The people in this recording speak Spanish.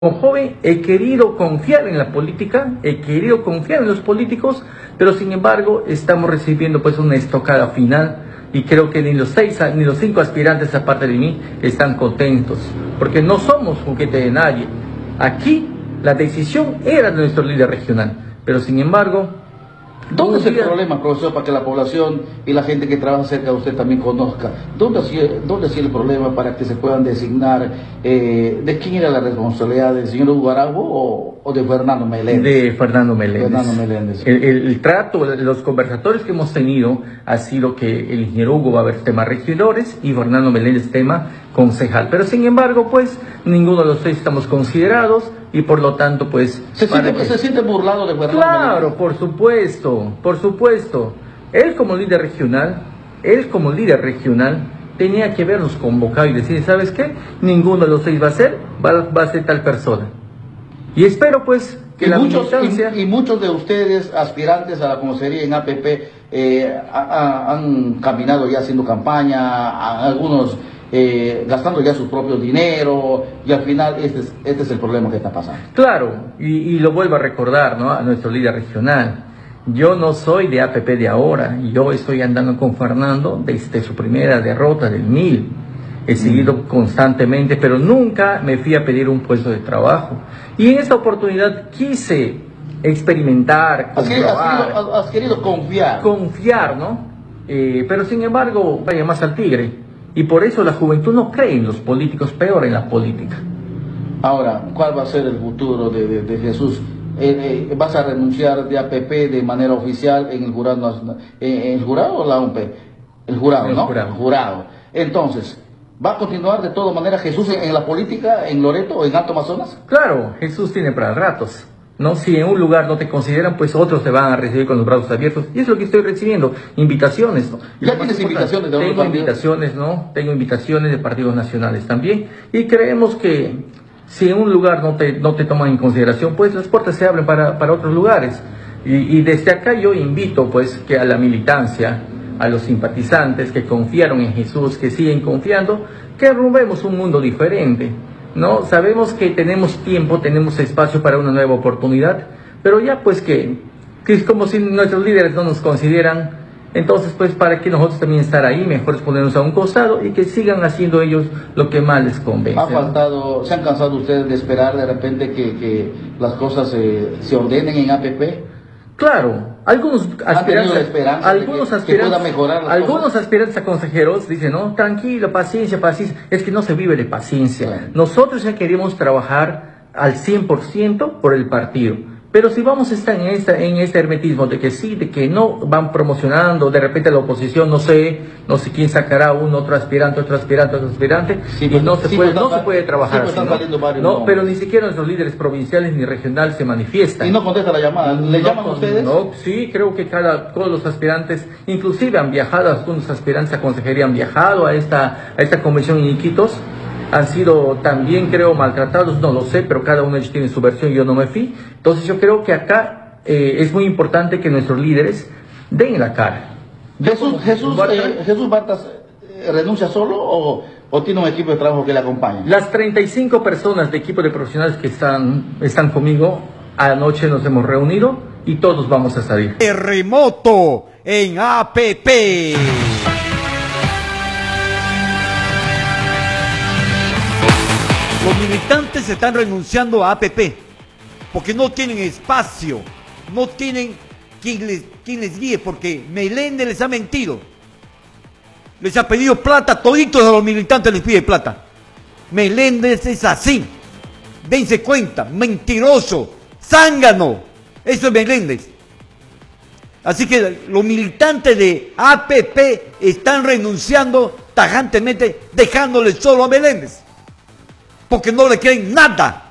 Como joven he querido confiar en la política, he querido confiar en los políticos, pero sin embargo estamos recibiendo pues una estocada final y creo que ni los 5 aspirantes aparte de mí están contentos, porque no somos juguete de nadie. Aquí la decisión era de nuestro líder regional, pero sin embargo... ¿Dónde es el problema, profesor, para que la población y la gente que trabaja cerca de usted también conozca? ¿Dónde ha sido el problema para que se puedan designar? ¿De quién era la responsabilidad? ¿Del señor Hugo Araujo o de Fernando Meléndez? De Fernando Meléndez. Fernando Meléndez. El trato, los conversatorios que hemos tenido ha sido que el ingeniero Hugo va a ver temas regidores y Fernando Meléndez tema concejal. Pero sin embargo, pues, ninguno de los 6 estamos considerados y por lo tanto, pues... ¿Se siente burlado de Fernando Claro, Meléndez? por supuesto. Él como líder regional, tenía que habernos convocado y decir, ¿sabes qué? Ninguno de los 6 va a ser tal persona. Y espero pues que muchos de ustedes, aspirantes a la consejería en APP, han caminado ya haciendo campaña, algunos gastando ya su propio dinero, y al final este es el problema que está pasando. Claro, y lo vuelvo a recordar, ¿no?, a nuestro líder regional. Yo no soy de APP de ahora, yo estoy andando con Fernando desde su primera derrota del 1000. He seguido constantemente, pero nunca me fui a pedir un puesto de trabajo. Y en esta oportunidad quise experimentar, comprobar. Has querido confiar. Confiar, ¿no? Pero sin embargo, vaya más al tigre. Y por eso la juventud no cree en los políticos, peor en la política. Ahora, ¿cuál va a ser el futuro de Jesús? ¿Vas a renunciar de APP de manera oficial en el jurado nacional? ¿El jurado o la OMP? El jurado, ¿no? El jurado. Entonces, ¿va a continuar de todas maneras Jesús en la política, en Loreto o en Alto Amazonas? Claro, Jesús tiene para ratos, ¿no? Si en un lugar no te consideran, pues otros te van a recibir con los brazos abiertos. Y es lo que estoy recibiendo, invitaciones, ¿no? ¿Ya tienes invitaciones de otros partidos? Invitaciones, ¿no? Tengo invitaciones de partidos nacionales también. Y creemos que si en un lugar no te toman en consideración, pues las puertas se abren para otros lugares. Y desde acá yo invito, pues, que a la militancia, a los simpatizantes que confiaron en Jesús, que siguen confiando, que rumbemos un mundo diferente, ¿no? Sabemos que tenemos tiempo, tenemos espacio para una nueva oportunidad, pero ya pues que es como si nuestros líderes no nos consideran, entonces pues para que nosotros también estar ahí, mejor es ponernos a un costado y que sigan haciendo ellos lo que más les convence. ¿Se han cansado ustedes de esperar de repente que las cosas se ordenen en APP? Claro, algunos aspirantes a consejeros dicen, no, tranquilo, paciencia, es que no se vive de paciencia. Claro. Nosotros ya queremos trabajar al 100% por el partido, pero si vamos a estar en este hermetismo de que sí, de que no van promocionando, de repente la oposición, no sé quién sacará otro aspirante, sí, y no se puede trabajar sí, así, ¿no? Pero ni siquiera nuestros líderes provinciales ni regionales se manifiestan. Y no contesta la llamada, ¿le llaman a ustedes? No, sí, creo que todos los aspirantes, inclusive han viajado, algunos aspirantes a consejería han viajado a esta convención en Iquitos, han sido también, creo, maltratados, no lo sé, pero cada uno de ellos tiene su versión y yo no me fui. Entonces yo creo que acá es muy importante que nuestros líderes den la cara. ¿Jesús Bartas renuncia solo o tiene un equipo de trabajo que le acompaña? Las 35 personas de equipo de profesionales que están conmigo, anoche nos hemos reunido y todos vamos a salir. Terremoto en APP. Los militantes están renunciando a APP porque no tienen espacio, no tienen quien les guíe, porque Meléndez les ha mentido. Les ha pedido plata, toditos a los militantes les pide plata. Meléndez es así, dense cuenta, mentiroso, zángano, eso es Meléndez. Así que los militantes de APP están renunciando tajantemente, dejándole solo a Meléndez, porque no le creen nada.